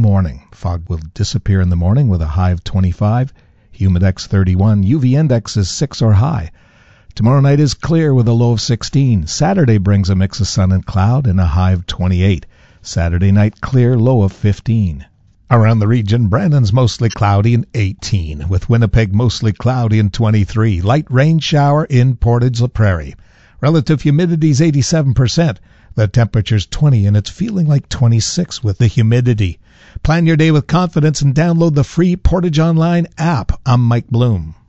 morning. Fog will disappear in the morning with a high of 25, humidex 31, UV index is 6 or high. Tomorrow night is clear with a low of 16. Saturday brings a mix of sun and cloud and a high of 28. Saturday night clear, low of 15. Around the region, Brandon's mostly cloudy and 18, with Winnipeg mostly cloudy and 23. Light rain shower in Portage la Prairie. Relative humidity is 87%. The temperature's 20 and it's feeling like 26 with the humidity. Plan your day with confidence and download the free Portage Online app. I'm Mike Bloom.